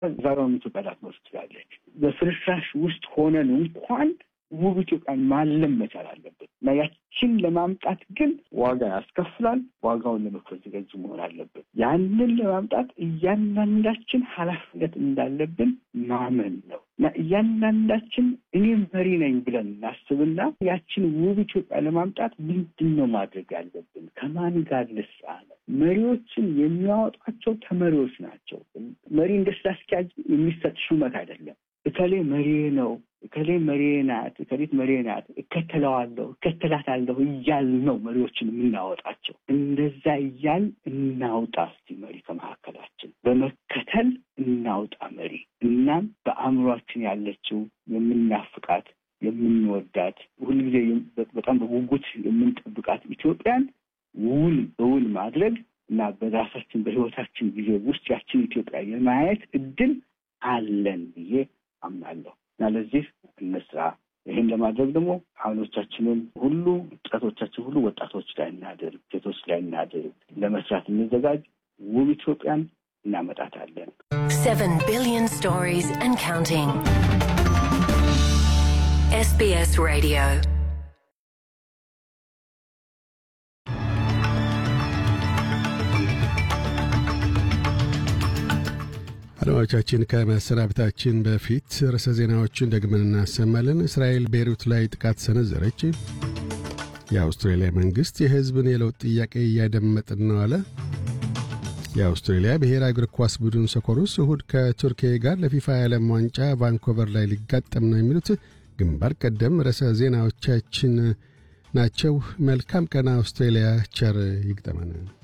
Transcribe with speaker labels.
Speaker 1: ዛሬውን ኢትዮጵያ ነው ትችላለች። በፍርስራሽ ውስጥ ሆነን እንኳን ውብ ኢትዮጵያን ማለም መቻል አለብን እና ያችን ለማምጣት ግን ዋጋ ያስከፍላል። ዋጋውን ለመክፈል ዝግጁ መሆን አለብን። ያንን ለማምጣት እያንዳንዳችን ኃላፊነት እንዳለብን ማመን ነው እና እያንዳንዳችን እኔ መሪ ነኝ ብለን እናስብና ያችን ውብ ኢትዮጵያ ለማምጣት ምንድነው ማድረግ ያለብን? ከማን ጋር ልስራ ነው? መሪዎችን የሚያወጣቸው ተመሪዎች ናቸው። መሪ እንደ ስራ አስኪያጅ የሚሰጥ ሹመት አይደለም። እከሌ መሪ ነው፣ እከሌ መሪ ናት፣ እከሌት መሪ ናት፣ እከተላታለሁ እያልን ነው መሪዎችን የምናወጣቸው። እንደዛ እያል እናውጣ እስቲ መሪ ከመካከላችን በመከተል እናውጣ መሪ። እናም በአእምሯችን ያለችው የምናፍቃት የምንወዳት ሁልጊዜ በጣም በጉጉት የምንጠብቃት ኢትዮጵያን እውን ማድረግ እና በራሳችን በህይወታችን ጊዜ ውስጥ ያችን ኢትዮጵያ የማየት እድል አለን ብዬ አምናለሁ እና ለዚህ እንስራ። ይህን ለማድረግ ደግሞ አሁኖቻችንን ሁሉ ጥረቶቻችን ሁሉ ወጣቶች ላይ እናድርግ፣ ሴቶች ላይ እናድርግ። ለመስራት እንዘጋጅ። ውብ ኢትዮጵያን እናመጣታለን።
Speaker 2: 7 billion stories and counting. SBS Radio.
Speaker 3: አድማጮቻችን ከመሰናበታችን በፊት ርዕሰ ዜናዎችን ደግመን እናሰማለን። እስራኤል ቤይሩት ላይ ጥቃት ሰነዘረች። የአውስትራሊያ መንግስት የህዝብን የለውጥ ጥያቄ እያደመጥን ነው አለ። የአውስትራሊያ ብሔራዊ እግር ኳስ ቡድን ሶኮሩስ እሁድ ከቱርኪያ ጋር ለፊፋ የዓለም ዋንጫ ቫንኮቨር ላይ ሊጋጠም ነው የሚሉት ግንባር ቀደም ርዕሰ ዜናዎቻችን ናቸው። መልካም ቀን። አውስትራሊያ ቸር ይግጠመን።